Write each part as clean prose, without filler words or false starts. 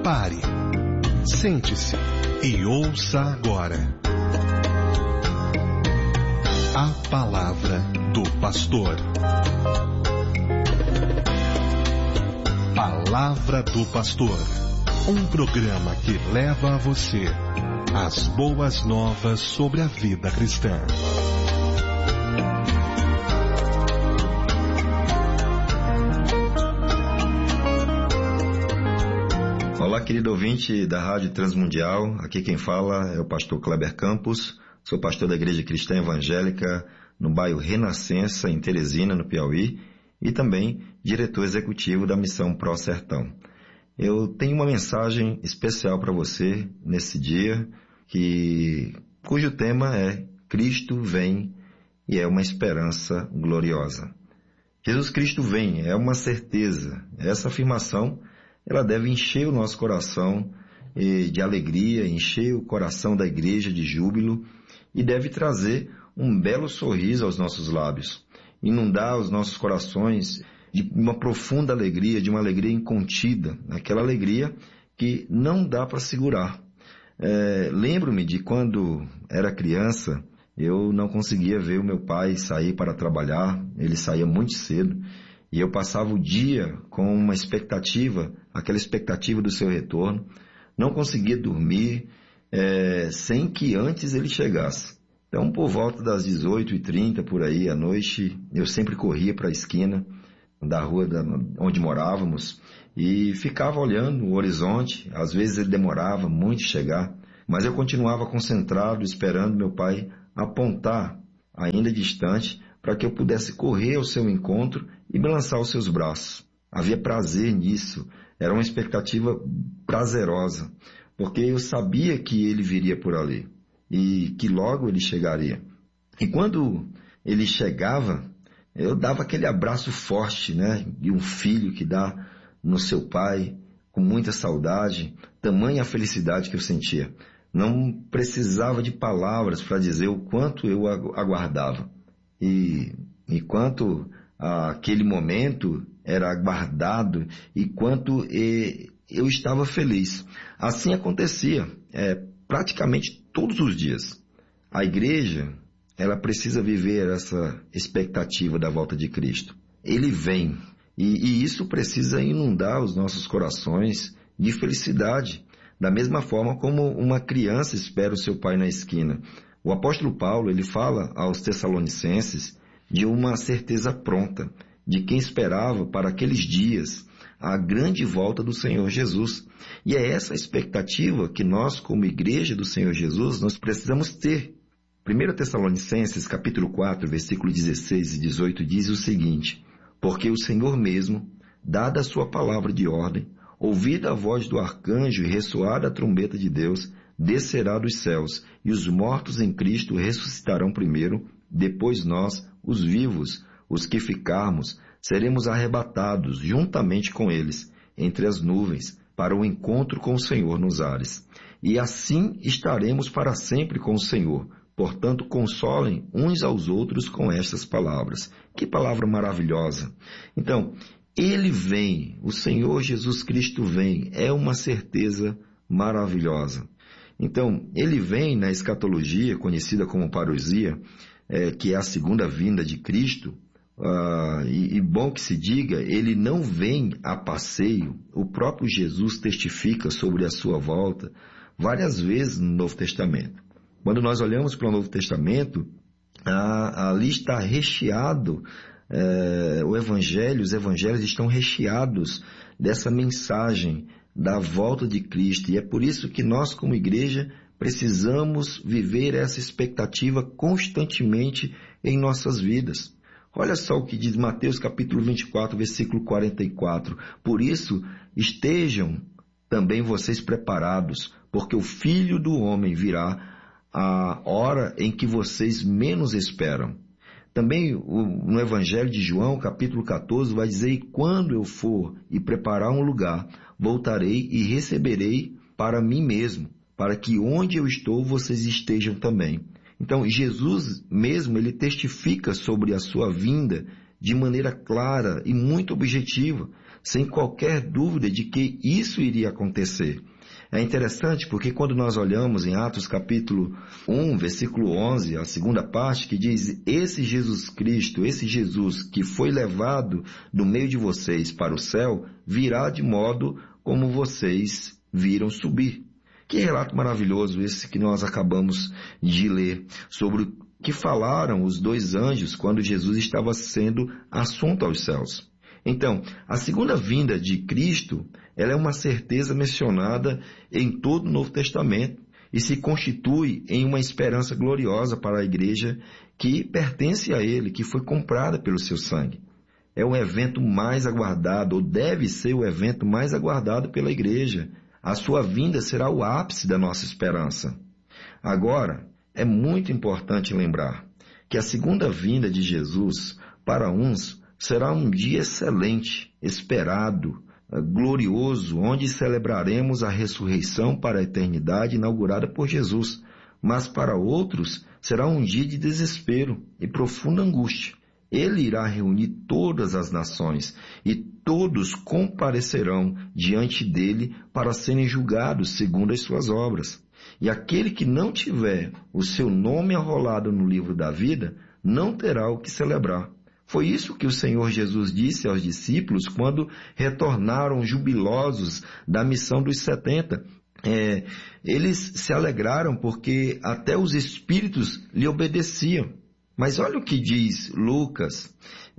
Pare, sente-se e ouça agora a palavra do pastor. Palavra do Pastor, um programa que leva a você as boas novas sobre a vida cristã. Olá, querido ouvinte da Rádio Transmundial, aqui quem fala é o pastor Kleber Campos, sou pastor da Igreja Cristã Evangélica no bairro Renascença, em Teresina, no Piauí, e também diretor executivo da Missão Pro Sertão. Eu tenho uma mensagem especial para você nesse dia, cujo tema é Cristo vem e é uma esperança gloriosa. Jesus Cristo vem, é uma certeza. Essa afirmação ela deve encher o nosso coração de alegria, encher o coração da igreja de júbilo e deve trazer um belo sorriso aos nossos lábios, inundar os nossos corações de uma profunda alegria, de uma alegria incontida, aquela alegria que não dá para segurar. Lembro-me de quando era criança, eu não conseguia ver o meu pai sair para trabalhar, ele saía muito cedo, e eu passava o dia com uma expectativa, aquela expectativa do seu retorno, não conseguia dormir sem que antes ele chegasse. Então, por volta das 18h30, por aí, à noite, eu sempre corria para a esquina da rua onde morávamos e ficava olhando o horizonte. Às vezes ele demorava muito chegar, mas eu continuava concentrado, esperando meu pai apontar, ainda distante, para que eu pudesse correr ao seu encontro e me lançar aos seus braços. Havia prazer nisso, era uma expectativa prazerosa, porque eu sabia que ele viria por ali e que logo ele chegaria. E quando ele chegava, eu dava aquele abraço forte, de um filho que dá no seu pai, com muita saudade, tamanha a felicidade que eu sentia. Não precisava de palavras para dizer o quanto eu aguardava. E quanto aquele momento era aguardado e quanto eu estava feliz. Assim acontecia praticamente todos os dias. A igreja, ela precisa viver essa expectativa da volta de Cristo. Ele vem e isso precisa inundar os nossos corações de felicidade, da mesma forma como uma criança espera o seu pai na esquina. O apóstolo Paulo, ele fala aos Tessalonicenses de uma certeza pronta, de quem esperava para aqueles dias a grande volta do Senhor Jesus. E é essa expectativa que nós, como igreja do Senhor Jesus, nós precisamos ter. 1 Tessalonicenses, capítulo 4, versículo 16 e 18, diz o seguinte: porque o Senhor mesmo, dada a sua palavra de ordem, ouvida a voz do arcanjo e ressoada a trombeta de Deus, descerá dos céus, e os mortos em Cristo ressuscitarão primeiro, depois nós, os vivos, os que ficarmos, seremos arrebatados juntamente com eles, entre as nuvens, para o encontro com o Senhor nos ares. E assim estaremos para sempre com o Senhor. Portanto, consolem uns aos outros com estas palavras. Que palavra maravilhosa! Então, Ele vem, o Senhor Jesus Cristo vem, é uma certeza maravilhosa. Então, ele vem na escatologia, conhecida como parousia, que é a segunda vinda de Cristo, e bom que se diga, ele não vem a passeio. O próprio Jesus testifica sobre a sua volta várias vezes no Novo Testamento. Quando nós olhamos para o Novo Testamento, ali está recheado, os evangelhos estão recheados dessa mensagem da volta de Cristo, e é por isso que nós, como igreja, precisamos viver essa expectativa constantemente em nossas vidas. Olha só o que diz Mateus capítulo 24, versículo 44. Por isso, estejam também vocês preparados, porque o Filho do Homem virá a hora em que vocês menos esperam. Também no Evangelho de João, capítulo 14, vai dizer: e quando eu for e preparar um lugar, voltarei e receberei para mim mesmo, para que onde eu estou vocês estejam também. Então, Jesus mesmo, ele testifica sobre a sua vinda de maneira clara e muito objetiva. sem qualquer dúvida de que isso iria acontecer. É interessante porque quando nós olhamos em Atos capítulo 1, versículo 11, a segunda parte, que diz: esse Jesus Cristo, esse Jesus que foi levado do meio de vocês para o céu, virá de modo como vocês viram subir. Que relato maravilhoso esse que nós acabamos de ler, sobre o que falaram os dois anjos quando Jesus estava sendo assunto aos céus. Então, a segunda vinda de Cristo, ela é uma certeza mencionada em todo o Novo Testamento e se constitui em uma esperança gloriosa para a igreja que pertence a Ele, que foi comprada pelo seu sangue. É o evento mais aguardado, ou deve ser o evento mais aguardado pela igreja. A sua vinda será o ápice da nossa esperança. Agora, é muito importante lembrar que a segunda vinda de Jesus, para uns, será um dia excelente, esperado, glorioso, onde celebraremos a ressurreição para a eternidade inaugurada por Jesus. Mas para outros, será um dia de desespero e profunda angústia. Ele irá reunir todas as nações e todos comparecerão diante dele para serem julgados segundo as suas obras. E aquele que não tiver o seu nome arrolado no livro da vida, não terá o que celebrar. Foi isso que o Senhor Jesus disse aos discípulos quando retornaram jubilosos da missão dos 70. Eles se alegraram porque até os espíritos lhe obedeciam. Mas olha o que diz Lucas.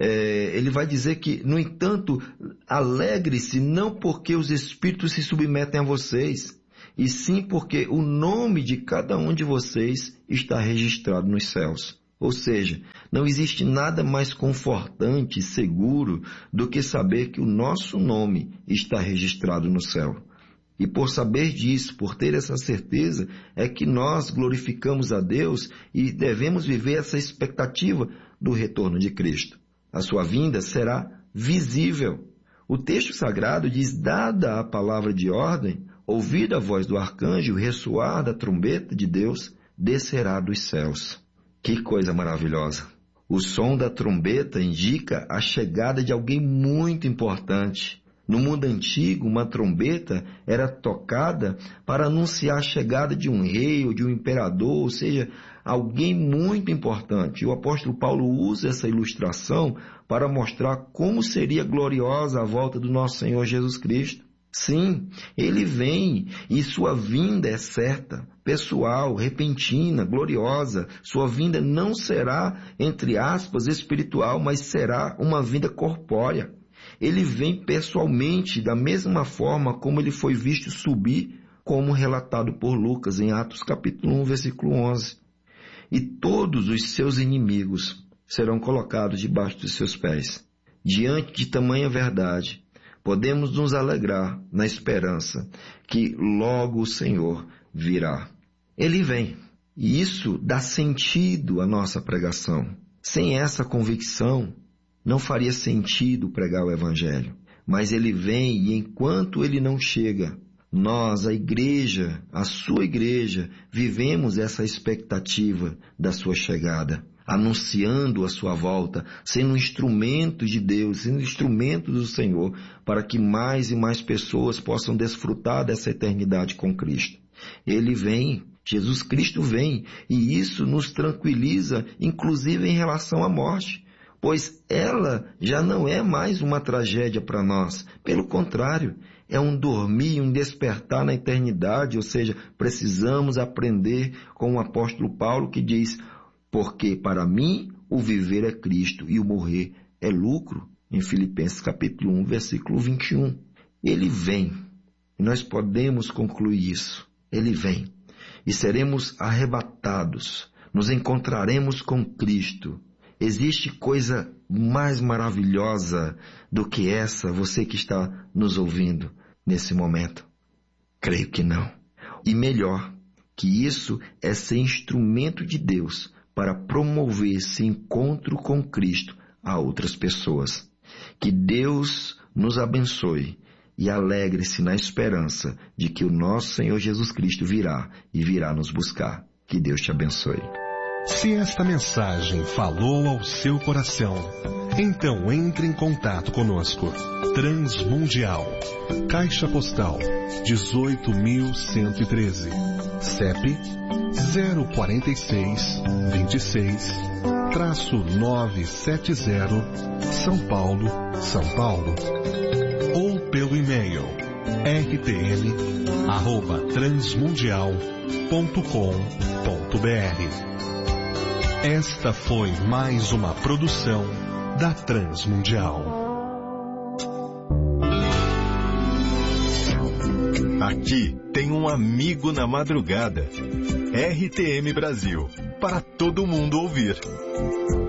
Ele vai dizer que, no entanto, alegre-se não porque os espíritos se submetem a vocês, e sim porque o nome de cada um de vocês está registrado nos céus. Ou seja, não existe nada mais confortante e seguro do que saber que o nosso nome está registrado no céu. E por saber disso, por ter essa certeza, é que nós glorificamos a Deus e devemos viver essa expectativa do retorno de Cristo. A sua vinda será visível. O texto sagrado diz: dada a palavra de ordem, ouvida a voz do arcanjo, ressoar da trombeta de Deus, descerá dos céus. Que coisa maravilhosa! O som da trombeta indica a chegada de alguém muito importante. No mundo antigo, uma trombeta era tocada para anunciar a chegada de um rei ou de um imperador, ou seja, alguém muito importante. O apóstolo Paulo usa essa ilustração para mostrar como seria gloriosa a volta do nosso Senhor Jesus Cristo. Sim, ele vem e sua vinda é certa, pessoal, repentina, gloriosa. Sua vinda não será, entre aspas, espiritual, mas será uma vinda corpórea. Ele vem pessoalmente, da mesma forma como ele foi visto subir, como relatado por Lucas em Atos capítulo 1, versículo 11. E todos os seus inimigos serão colocados debaixo dos seus pés. Diante de tamanha verdade, podemos nos alegrar na esperança que logo o Senhor virá. Ele vem, e isso dá sentido à nossa pregação. Sem essa convicção, não faria sentido pregar o Evangelho. Mas ele vem, e enquanto ele não chega, nós, a igreja, a sua igreja, vivemos essa expectativa da sua chegada, anunciando a sua volta, sendo instrumentos de Deus, sendo instrumentos do Senhor, para que mais e mais pessoas possam desfrutar dessa eternidade com Cristo. Ele vem, Jesus Cristo vem, e isso nos tranquiliza, inclusive em relação à morte, pois ela já não é mais uma tragédia para nós. Pelo contrário, é um dormir, um despertar na eternidade, ou seja, precisamos aprender com o apóstolo Paulo que diz: porque para mim o viver é Cristo e o morrer é lucro, em Filipenses capítulo 1, versículo 21. Ele vem, e nós podemos concluir isso. Ele vem, e seremos arrebatados, nos encontraremos com Cristo. Existe coisa mais maravilhosa do que essa, você que está nos ouvindo nesse momento? Creio que não. E melhor que isso é ser instrumento de Deus para promover esse encontro com Cristo a outras pessoas. Que Deus nos abençoe e alegre-se na esperança de que o nosso Senhor Jesus Cristo virá e virá nos buscar. Que Deus te abençoe. Se esta mensagem falou ao seu coração, Então entre em contato conosco. Transmundial. Caixa Postal 18.113. CEP 046 26-970 São Paulo, São Paulo. Ou pelo e-mail rtm@transmundial.com.br. Esta foi mais uma produção da Transmundial. Aqui tem um amigo na madrugada. RTM Brasil, para todo mundo ouvir.